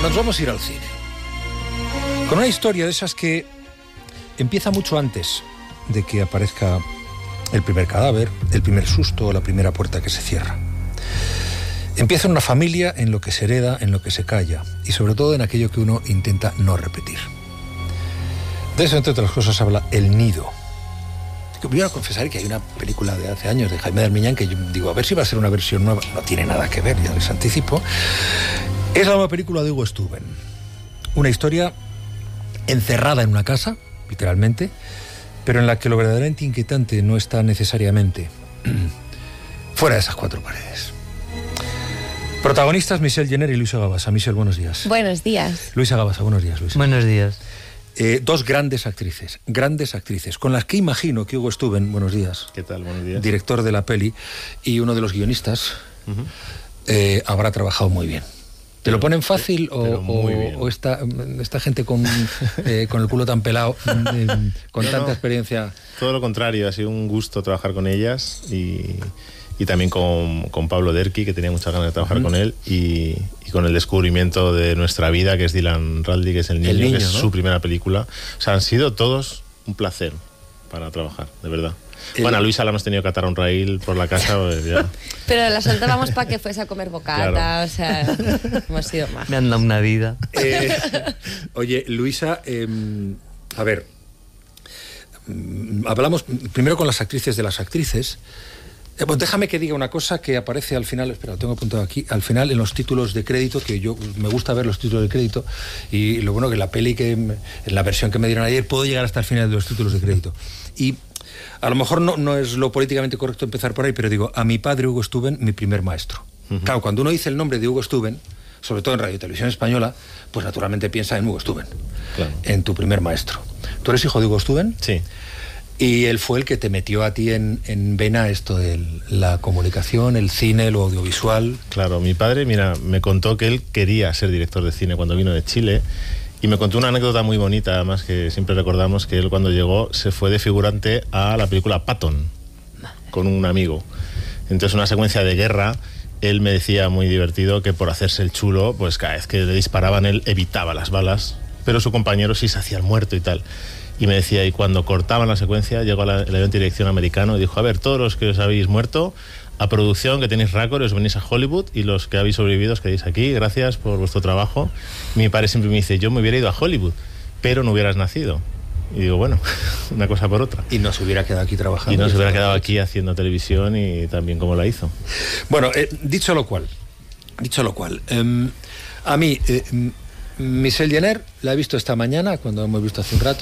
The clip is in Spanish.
Nos vamos a ir al cine con una historia de esas que empieza mucho antes de que aparezca el primer cadáver, el primer susto o la primera puerta que se cierra. Empieza en una familia, en lo que se hereda, en lo que se calla y sobre todo en aquello que uno intenta no repetir. De eso, entre otras cosas, habla El Nido. Voy a confesar que hay una película de hace años de Jaime Darmiñán que yo digo, a ver si va a ser una versión nueva. No tiene nada que ver, ya les anticipo. Es la nueva película de Hugo Stuben. Una historia encerrada en una casa, literalmente, pero en la que lo verdaderamente inquietante no está necesariamente fuera de esas cuatro paredes. Protagonistas: Michelle Jenner y Luisa Gabasa. Michelle, buenos días. Buenos días. Luisa Gabasa, buenos días, Luisa. Buenos días. Dos grandes actrices, con las que imagino que Hugo Stuben, buenos días. ¿Qué tal? Buenos días. Director de la peli y uno de los guionistas, habrá trabajado muy bien. ¿Te lo ponen fácil o esta gente con el culo tan pelado, con tanta experiencia? Todo lo contrario, ha sido un gusto trabajar con ellas y también con Pablo Derqui, que tenía muchas ganas de trabajar con él, y con el descubrimiento de nuestra vida, que es Dylan Raldi, que es el niño, que es, ¿no?, su primera película. O sea, han sido todos un placer para trabajar, de verdad. Bueno, a Luisa la hemos tenido que atar a un raíl por la casa. Pues ya. Pero la soltábamos para que fuese a comer bocata, claro. O sea, hemos sido más. Me han dado una vida. Oye, Luisa, a ver, hablamos primero con las actrices de las actrices. Pues déjame que diga una cosa que aparece al final, espera, lo tengo apuntado aquí, al final en los títulos de crédito, que yo me gusta ver los títulos de crédito, y lo bueno que en la peli, en la versión que me dieron ayer, puedo llegar hasta el final de los títulos de crédito. Y a lo mejor no es lo políticamente correcto empezar por ahí, pero digo, a mi padre Hugo Stuben, mi primer maestro. Claro, cuando uno dice el nombre de Hugo Stuben, sobre todo en Radio y Televisión Española, pues naturalmente piensa en Hugo Stuben, claro, en tu primer maestro. ¿Tú eres hijo de Hugo Stuben? Sí. Y él fue el que te metió a ti en vena esto de la comunicación, el cine, lo audiovisual. Claro, mi padre, mira, me contó que él quería ser director de cine cuando vino de Chile, y me contó una anécdota muy bonita, además, que siempre recordamos, que él cuando llegó se fue de figurante a la película Patton con un amigo. Entonces, una secuencia de guerra, él me decía muy divertido que por hacerse el chulo, pues cada vez que le disparaban él evitaba las balas, pero su compañero sí se hacía el muerto y tal. Y me decía, y cuando cortaban la secuencia, llegó el avión de dirección americano y dijo, a ver, todos los que os habéis muerto, a producción, que tenéis récord, os venís a Hollywood, y los que habéis sobrevivido os quedáis aquí, gracias por vuestro trabajo. Mi padre siempre me dice, yo me hubiera ido a Hollywood, pero no hubieras nacido. Y digo, bueno, una cosa por otra. Y no se hubiera quedado aquí trabajando. Y no se hubiera quedado aquí haciendo televisión, y también como la hizo. Bueno, dicho lo cual, a mí, Michelle Jenner la he visto esta mañana, cuando hemos visto hace un rato,